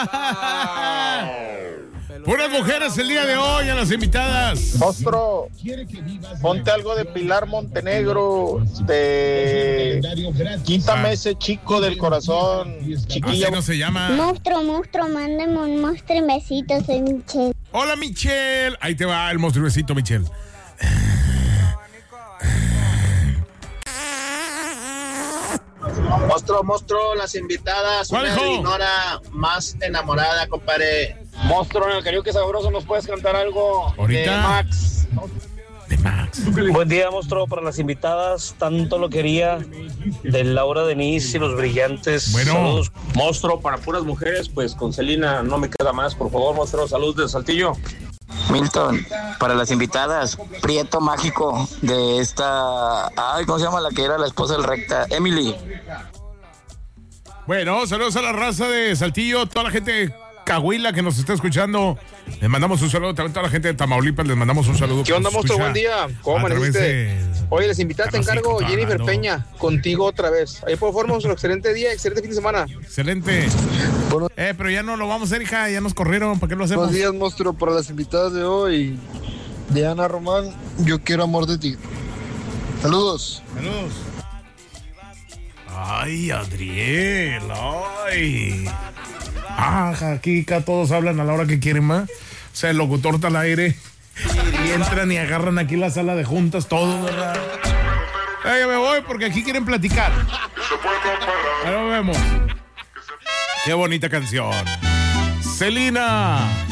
Puras mujeres el día de hoy a las invitadas. Monstruo, ponte algo de Pilar Montenegro. Quítame ese chico del corazón, chiquilla. Así no se llama. Monstruo, mándame un monstruo y besitos, soy Michelle. Hola, Michelle. Ahí te va el monstruecito, Michelle. Monstruo, las invitadas. ¿Cuál, Una hijo? de Dinora más enamorada, compadre. Monstruo, en el karaoke sabroso, ¿nos puedes cantar algo Ahorita. de Max? De Max. Buen día, monstruo, para las invitadas. Tanto lo quería, de Laura Denise y los Brillantes. Bueno. Saludos. Monstruo, para puras mujeres, pues con Celina no me queda más. Por favor, monstruo, salud de Saltillo. Milton, para las invitadas, Prieto Mágico de esta... Ay, ¿cómo se llama la que era la esposa del Recta? Emily. Bueno, saludos a la raza de Saltillo, toda la gente de Cahuila que nos está escuchando. Les mandamos un saludo, también toda la gente de Tamaulipas, les mandamos un saludo. ¿Qué onda, monstruo? Buen día. ¿Cómo amaneciste? Oye, les invitaste, te encargo Jennifer Peña, contigo otra vez. Ahí por favor, monstruo, excelente día, excelente fin de semana. Excelente. Pero ya no lo vamos a hacer, hija, ya nos corrieron, ¿para qué lo hacemos? Buenos días, monstruo, para las invitadas de hoy. Diana Román, yo quiero amor de ti. Saludos. Saludos. Ay, Adriel, ay. Aquí todos hablan a la hora que quieren, más. O sea, el locutor está al aire y entran y agarran aquí la sala de juntas, todos, ¿verdad? Ya me voy porque aquí quieren platicar. Ahí nos vemos. Qué bonita canción. Celina.